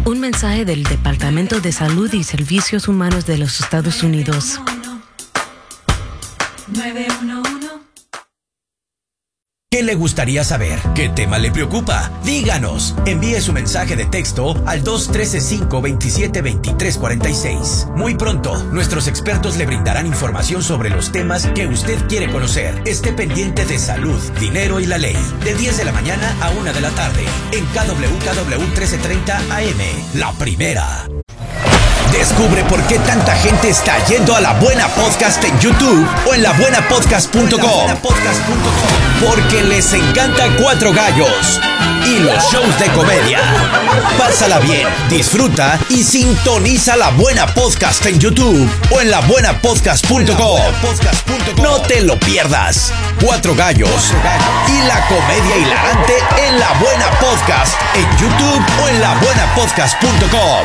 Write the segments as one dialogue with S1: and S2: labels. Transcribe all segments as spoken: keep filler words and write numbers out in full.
S1: Un mensaje del Departamento de Salud y Servicios Humanos de los Estados Unidos.
S2: nueve uno uno.
S3: ¿Qué le gustaría saber? ¿Qué tema le preocupa? Díganos. Envíe su mensaje de texto al dos uno tres, cinco dos siete, dos tres cuatro seis. Muy pronto, nuestros expertos le brindarán información sobre los temas que usted quiere conocer. Esté pendiente de salud, dinero y la ley. De diez de la mañana a una de la tarde. En K W K W trece treinta A M. La primera. Descubre por qué tanta gente está yendo a La Buena Podcast en YouTube o en la buena podcast punto com. Porque les encanta Cuatro Gallos y los shows de comedia. Pásala bien, disfruta y sintoniza La Buena Podcast en YouTube o en la buena podcast punto com. No te lo pierdas. Cuatro Gallos y la comedia hilarante en La Buena Podcast en YouTube o en la buena podcast punto com.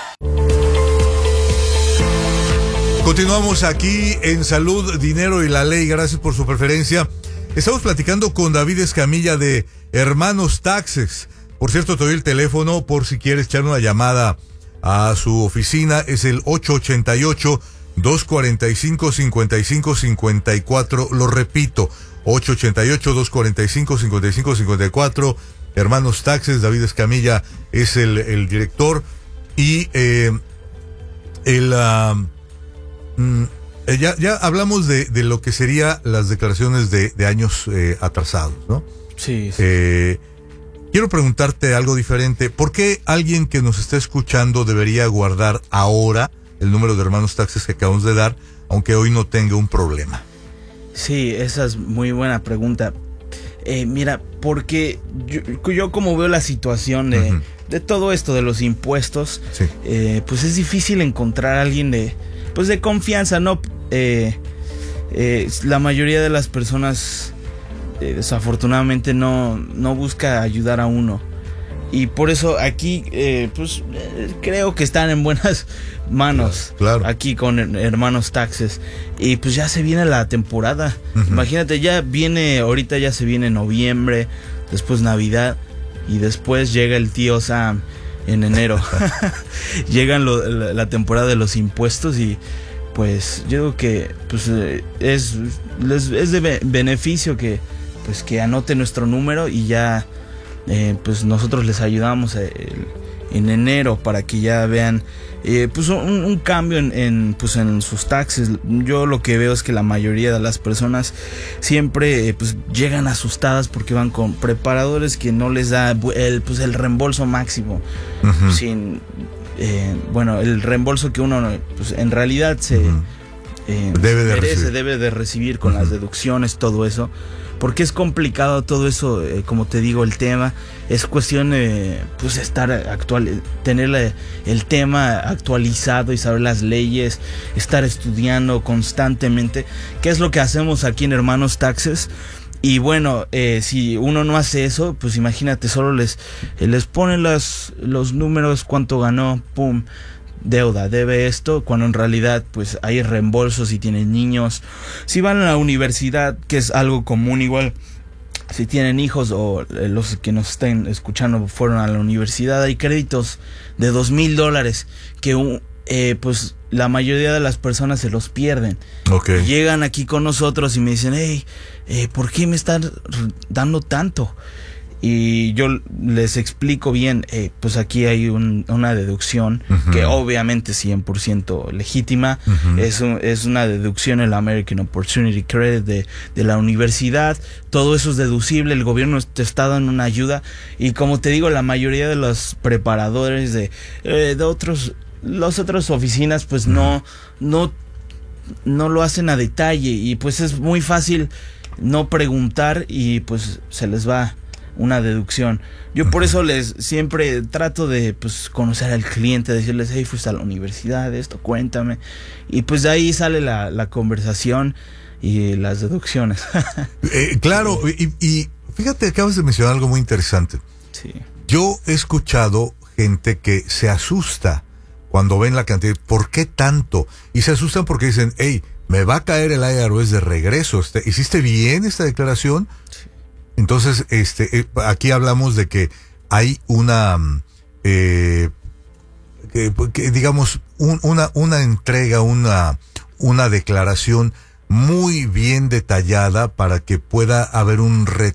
S4: Continuamos aquí en Salud, Dinero y la Ley. Gracias por su preferencia. Estamos platicando con David Escamilla de Hermanos Taxes. Por cierto, te doy el teléfono por si quieres echar una llamada a su oficina. Es el ocho ocho ocho, dos cuatro cinco, cinco cinco cinco cuatro. Lo repito, ocho ocho ocho, dos cuatro cinco, cinco cinco cinco cuatro. Hermanos Taxes. David Escamilla es el, el director. Y eh, el... Uh, Eh, ya, ya hablamos de, de lo que serían las declaraciones de, de años eh, atrasados, ¿no?
S5: Sí. sí.
S4: Eh, quiero preguntarte algo diferente. ¿Por qué alguien que nos está escuchando debería guardar ahora el número de Hermanos Taxes que acabamos de dar, aunque hoy no tenga un problema?
S5: Sí, esa es muy buena pregunta. Eh, mira, porque yo, yo como veo la situación de, uh-huh. de todo esto de los impuestos,
S4: sí.
S5: eh, pues es difícil encontrar a alguien de... pues de confianza, ¿no? Eh, eh, la mayoría de las personas eh, desafortunadamente no, no busca ayudar a uno. Y por eso aquí, eh, pues eh, creo que están en buenas manos.
S4: Claro, claro.
S5: Aquí con Hermanos Taxes. Y pues ya se viene la temporada. Uh-huh. Imagínate, ya viene, ahorita ya se viene noviembre, después Navidad y después llega el tío Sam en enero. Llegan lo, la, la temporada de los impuestos y pues yo digo que pues es, es, es de be- beneficio que pues que anote nuestro número y ya eh, pues nosotros les ayudamos a, el, en enero para que ya vean eh, pues un, un cambio en, en pues en sus taxes. Yo lo que veo es que la mayoría de las personas siempre eh, pues llegan asustadas porque van con preparadores que no les da el pues el reembolso máximo. Uh-huh. Sin eh, bueno, el reembolso que uno pues en realidad se uh-huh. eh,
S4: debe de
S5: merece,
S4: recibir.
S5: debe de recibir con uh-huh. las deducciones, todo eso. Porque es complicado todo eso, eh, como te digo, el tema. Es cuestión de eh, pues estar actual, tener la, el tema actualizado y saber las leyes, estar estudiando constantemente. ¿Qué es lo que hacemos aquí en Hermanos Taxes? Y bueno, eh, si uno no hace eso, pues imagínate, solo les, les ponen los, los números, cuánto ganó, pum, deuda, debe esto, cuando en realidad pues hay reembolsos si tienen niños, si van a la universidad, que es algo común igual, si tienen hijos o los que nos estén escuchando fueron a la universidad, hay créditos de dos mil dólares que eh, pues la mayoría de las personas se los pierden.
S4: Okay.
S5: Llegan aquí con nosotros y me dicen, hey, eh, ¿por qué me están dando tanto? Y yo les explico bien, eh, pues aquí hay un, una deducción uh-huh. que obviamente es cien por ciento legítima, uh-huh. es, un, es una deducción el American Opportunity Credit de, de la universidad, todo eso es deducible, el gobierno te está dando una ayuda y como te digo, la mayoría de los preparadores de, eh, de otros, las otras oficinas pues uh-huh. no, no, no lo hacen a detalle y pues es muy fácil no preguntar y pues se les va una deducción. Yo por eso les siempre trato de pues conocer al cliente, decirles, hey, fuiste a la universidad, esto, cuéntame. Y pues de ahí sale la, la conversación y las deducciones.
S4: eh, claro, y, y fíjate, acabas de mencionar algo muy interesante.
S5: Sí.
S4: Yo he escuchado gente que se asusta cuando ven la cantidad. ¿Por qué tanto? Y se asustan porque dicen, hey, me va a caer el I R S de regreso. ¿Hiciste bien esta declaración? Sí. Entonces, este, eh, aquí hablamos de que hay una, eh, que, que digamos, un, una, una entrega, una, una declaración muy bien detallada para que pueda haber un, re,